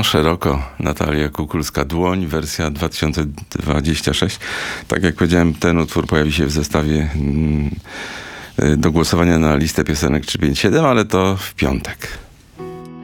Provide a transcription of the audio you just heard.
szeroko. Natalia Kukulska, Dłoń, wersja 2026. Tak jak powiedziałem, ten utwór pojawi się w zestawie do głosowania na listę piosenek 357, ale to w piątek.